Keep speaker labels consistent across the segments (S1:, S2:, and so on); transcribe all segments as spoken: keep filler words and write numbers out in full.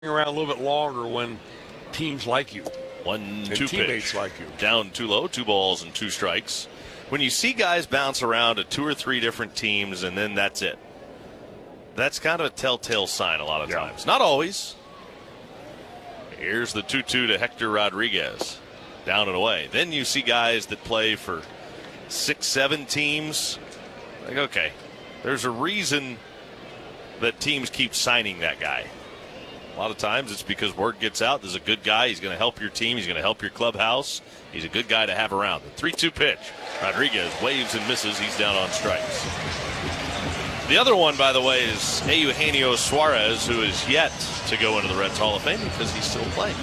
S1: around a little bit longer when teams like you.
S2: One,
S1: and
S2: two
S1: teammates
S2: pitch.
S1: like you.
S2: Down too low, two balls and two strikes. When you see guys bounce around to two or three different teams and then that's it, that's kind of a telltale sign a lot of
S1: yeah.
S2: times. Not always. Here's the two two to Hector Rodriguez. Down and away. Then you see guys that play for six, seven teams. Like, okay, there's a reason that teams keep signing that guy. A lot of times it's because word gets out. There's a good guy. He's going to help your team. He's going to help your clubhouse. He's a good guy to have around. The three two pitch. Rodriguez waves and misses. He's down on strikes. The other one, by the way, is Eugenio Suarez, who is yet to go into the Reds Hall of Fame because he's still playing.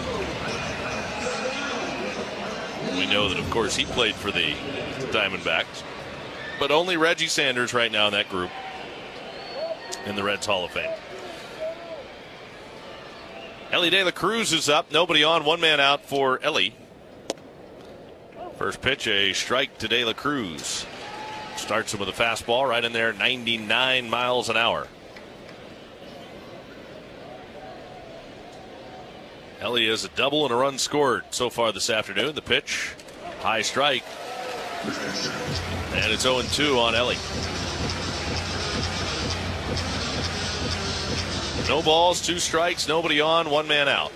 S2: We know that, of course, he played for the Diamondbacks. But only Reggie Sanders right now in that group in the Reds Hall of Fame. Elly De La Cruz is up. Nobody on. One man out for Elly. First pitch, a strike to De La Cruz. Starts him with a fastball right in there, ninety-nine miles an hour. Elly has a double and a run scored so far this afternoon. The pitch, high strike. And it's oh and two on Elly. No balls, two strikes, nobody on, one man out.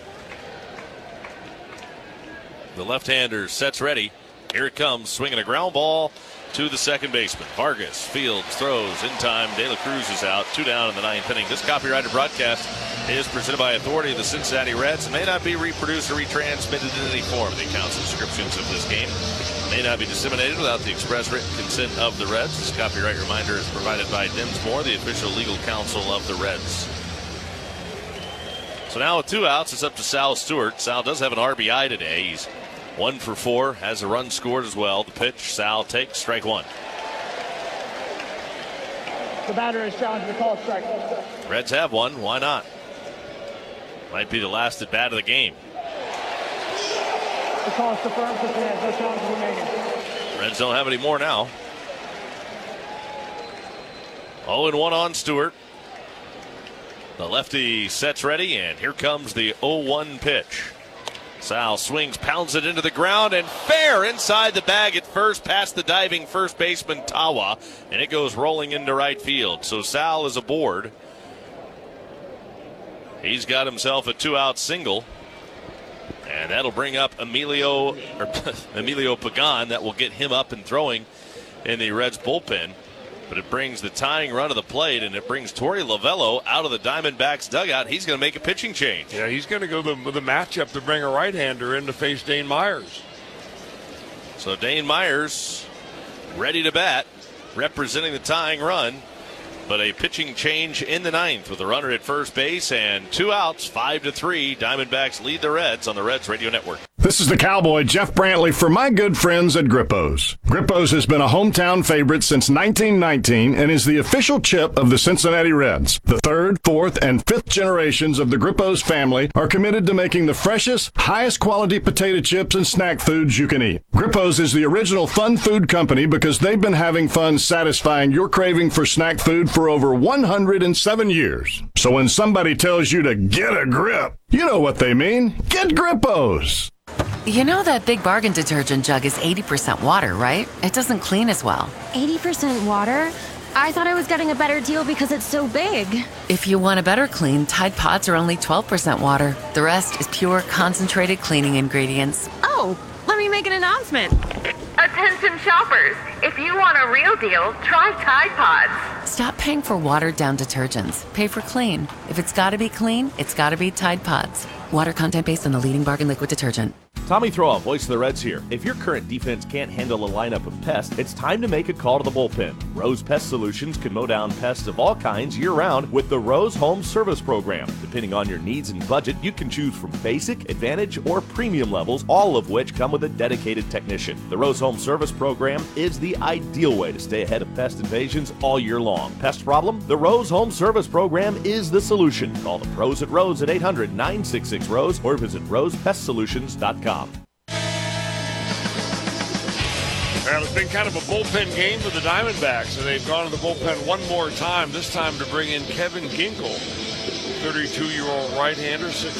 S2: The left-hander sets ready. Here it comes, swinging a ground ball to the second baseman. Vargas fields, throws in time. De La Cruz is out. Two down in the ninth inning. This copyrighted broadcast is presented by authority of the Cincinnati Reds and may not be reproduced or retransmitted in any form. The accounts and descriptions of this game may not be disseminated without the express written consent of the Reds. This copyright reminder is provided by Dinsmore, the official legal counsel of the Reds. So now with two outs, it's up to Sal Stewart. Sal does have an R B I today. He's one for four, has a run scored as well. The pitch, Sal takes strike one.
S3: The batter is challenged to call strike.
S2: Reds have one. Why not? Might be the last at bat of the game.
S3: The call is confirmed. No challenge remaining.
S2: Reds don't have any more now. oh and one on Stewart. The lefty sets ready, and here comes the oh one pitch. Sal swings, pounds it into the ground, and fair inside the bag at first, past the diving first baseman Tawa, and it goes rolling into right field. So Sal is aboard. He's got himself a two-out single, and that'll bring up Emilio or Emilio Pagan. That will get him up and throwing in the Reds bullpen. But it brings the tying run to the plate, and it brings Torey Lovello out of the Diamondbacks dugout. He's going to make a pitching change.
S1: Yeah, he's going to go with the matchup to bring a right-hander in to face Dane Myers.
S2: So Dane Myers ready to bat, representing the tying run. But a pitching change in the ninth with a runner at first base and two outs, five to three. Diamondbacks lead the Reds on the Reds Radio Network.
S4: This is the Cowboy, Jeff Brantley, for my good friends at Grippo's. Grippo's has been a hometown favorite since nineteen nineteen and is the official chip of the Cincinnati Reds. The third, fourth, and fifth generations of the Grippo's family are committed to making the freshest, highest quality potato chips and snack foods you can eat. Grippo's is the original fun food company because they've been having fun satisfying your craving for snack food for over one hundred seven years. So when somebody tells you to get a grip, you know what they mean. Get Grippo's.
S5: You know that Big Bargain detergent jug is eighty percent water, right? It doesn't clean as well.
S6: eighty percent water? I thought I was getting a better deal because it's so big.
S5: If you want a better clean, Tide Pods are only twelve percent water. The rest is pure, concentrated cleaning ingredients.
S6: Oh, let me make an announcement.
S7: Attention shoppers, if you want a real deal, try Tide Pods.
S5: Stop paying for watered-down detergents. Pay for clean. If it's gotta be clean, it's gotta be Tide Pods. Water content based on the leading bargain liquid detergent.
S8: Tommy Throa, voice of the Reds here. If your current defense can't handle a lineup of pests, it's time to make a call to the bullpen. Rose Pest Solutions can mow down pests of all kinds year-round with the Rose Home Service Program. Depending on your needs and budget, you can choose from basic, advantage, or premium levels, all of which come with a dedicated technician. The Rose Home Service Program is the ideal way to stay ahead of pest invasions all year long. Pest problem? The Rose Home Service Program is the solution. Call the pros at Rose at eight hundred, nine six six, ROSE or visit rose pest solutions dot com.
S1: Well, it's been kind of a bullpen game for the Diamondbacks, and they've gone to the bullpen one more time, this time to bring in Kevin Ginkel. thirty-two-year-old right-hander, six